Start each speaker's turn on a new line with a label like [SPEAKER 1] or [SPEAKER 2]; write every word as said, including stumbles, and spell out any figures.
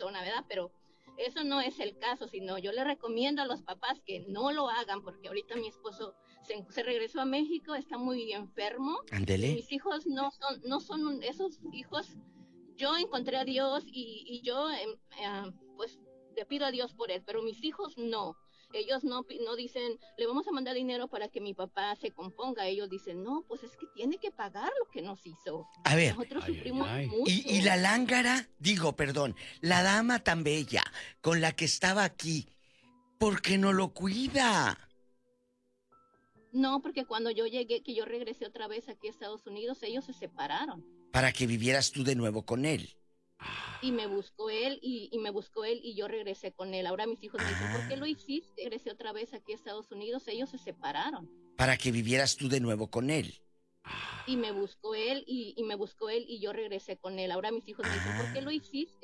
[SPEAKER 1] persona, ¿verdad? Pero eso no es el caso, sino yo le recomiendo a los papás que no lo hagan, porque ahorita mi esposo se, se regresó a México, está muy enfermo, y
[SPEAKER 2] Ándele.
[SPEAKER 1] mis hijos no son, no son un- esos hijos. Yo encontré a Dios y, y yo, eh, eh, pues, le pido a Dios por él, pero mis hijos no. Ellos no, no dicen, le vamos a mandar dinero para que mi papá se componga. Ellos dicen, no, pues es que tiene que pagar lo que nos hizo.
[SPEAKER 2] A ver,
[SPEAKER 1] Nosotros
[SPEAKER 3] Ay, ay,
[SPEAKER 1] sufrimos
[SPEAKER 3] ay.
[SPEAKER 2] y, y la
[SPEAKER 1] mucho.
[SPEAKER 2] lángara, digo, perdón, la dama tan bella con la que estaba aquí, ¿por qué no lo cuida?
[SPEAKER 1] No, porque cuando yo llegué, que yo regresé otra vez aquí a Estados Unidos, ellos se separaron.
[SPEAKER 2] Para que vivieras tú de nuevo con él.
[SPEAKER 1] Y me buscó él y, y me buscó él y yo regresé con él. Ahora mis hijos me dicen, ¿por qué
[SPEAKER 2] Ah,
[SPEAKER 1] lo hiciste? Regresé otra vez aquí a Estados Unidos, ellos se separaron.
[SPEAKER 2] para que vivieras tú de nuevo con él.
[SPEAKER 1] Y me buscó él y, y me buscó él y yo regresé con él. Ahora mis hijos me dicen, ¿por qué lo
[SPEAKER 2] Ah.
[SPEAKER 1] hiciste?